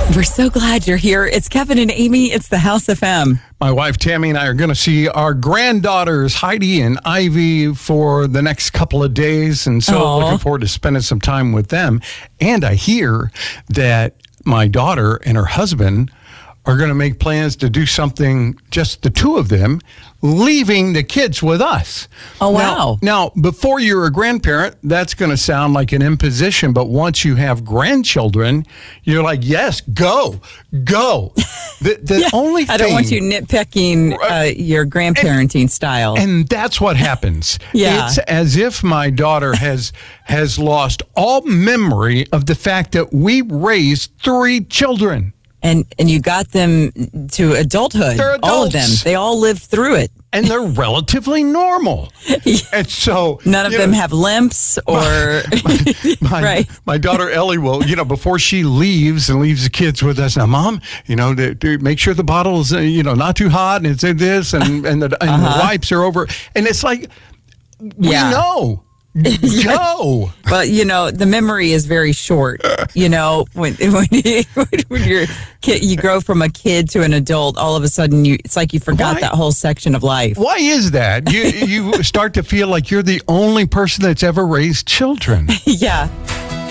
We're so glad you're here. It's Kevin and Amy. It's the House FM. My wife, Tammy, and I are going to see our granddaughters, Heidi and Ivy, for the next couple of days. And so looking forward to spending some time with them. And I hear that my daughter and her husband are going to make plans to do something, just the two of them, leaving the kids with us. Oh, wow. Now, before you're a grandparent, that's going to sound like an imposition. But once you have grandchildren, you're like, yes, go. The only thing... I don't want you nitpicking your grandparenting style. And that's what happens. Yeah. It's as if my daughter has lost all memory of the fact that we raised 3 children. And you got them to adulthood. They're adults. All of them. They all lived through it. And they're relatively normal. And so none of them have limps or right. My daughter Ellie will, before she leaves the kids with us. Now, Mom, to make sure the bottle is, not too hot, and it's this, and the wipes are over. And it's like, we know. Go. But the memory is very short. When you're kid, you grow from a kid to an adult, all of a sudden it's like you forgot that whole section of life. Why is that? You start to feel like you're the only person that's ever raised children. Yeah.